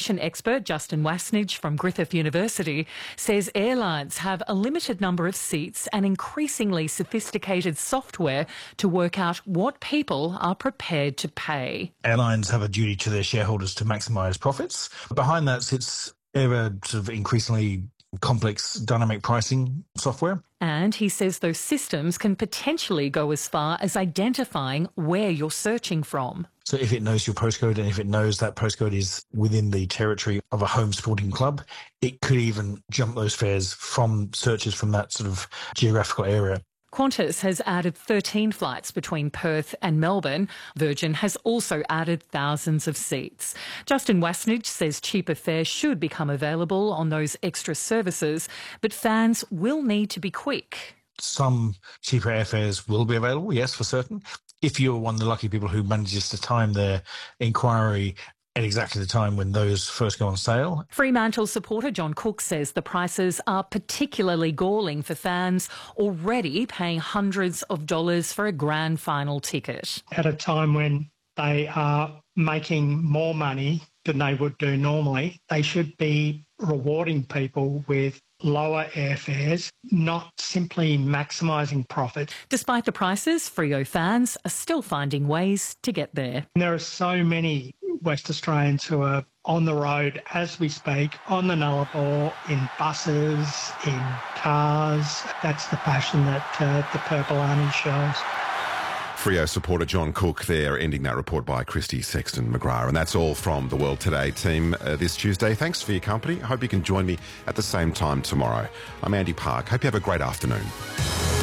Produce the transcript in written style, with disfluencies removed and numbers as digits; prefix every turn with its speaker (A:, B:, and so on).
A: aviation expert Justin Wasnich from Griffith University says airlines have a limited number of seats and increasingly sophisticated software to work out what people are prepared to pay.
B: Airlines have a duty to their shareholders to maximise profits. Behind that sits ever sort of increasingly complex dynamic pricing software.
A: And he says those systems can potentially go as far as identifying where you're searching from.
B: So if it knows your postcode and if it knows that postcode is within the territory of a home sporting club, it could even jump those fares from searches from that sort of geographical area.
A: Qantas has added 13 flights between Perth and Melbourne. Virgin has also added thousands of seats. Justin Wasnich says cheaper fares should become available on those extra services, but fans will need to be quick.
B: Some cheaper airfares will be available, yes, for certain. If you're one of the lucky people who manages to time their inquiry at exactly the time when those first go on sale.
A: Fremantle supporter John Cook says the prices are particularly galling for fans already paying hundreds of dollars for a grand final ticket.
C: At a time when they are making more money than they would do normally, they should be rewarding people with lower airfares, not simply maximising profit.
A: Despite the prices, Freo fans are still finding ways to get there.
C: There are so many West Australians who are on the road as we speak, on the Nullarbor, in buses, in cars. That's the passion that the Purple Army shows.
D: Freo supporter John Cook there, ending that report by Christy Sexton-McGrath. And that's all from the World Today team this Tuesday. Thanks for your company. I hope you can join me at the same time tomorrow. I'm Andy Park. Hope you have a great afternoon.